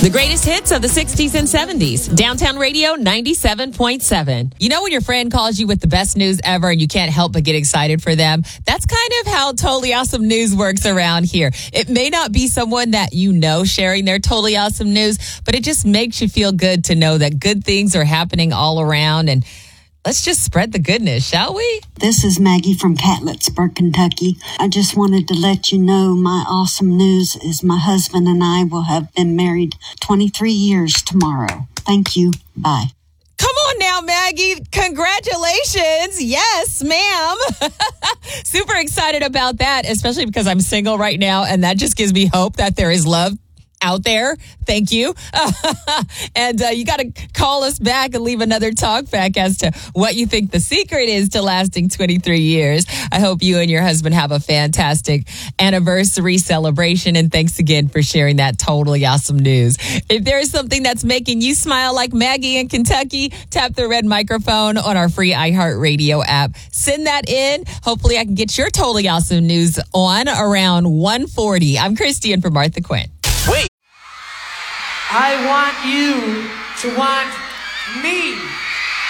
The greatest hits of the 60s and 70s. Downtown Radio 97.7. You know when your friend calls you with the best news ever and you can't help but get excited for them? That's kind of how Totally Awesome News works around here. It may not be someone that you know sharing their Totally Awesome News, but it just makes you feel good to know that good things are happening all around. And let's just spread the goodness, shall we? This is Maggie from Catlettsburg, Kentucky. I just wanted to let you know my awesome news is my husband and I will have been married 23 years tomorrow. Thank you. Bye. Come on now, Maggie. Congratulations. Yes, ma'am. Super excited about that, especially because I'm single right now, and that just gives me hope that there is love out there. Thank you. And you got to call us back and leave another talk back as to what you think the secret is to lasting 23 years. I hope you and your husband have a fantastic anniversary celebration. And thanks again for sharing that totally awesome news. If there's something that's making you smile like Maggie in Kentucky, tap the red microphone on our free iHeartRadio app. Send that in. Hopefully I can get your totally awesome news on around 1:40. I'm Christian for Martha Quinn. I want you to want me.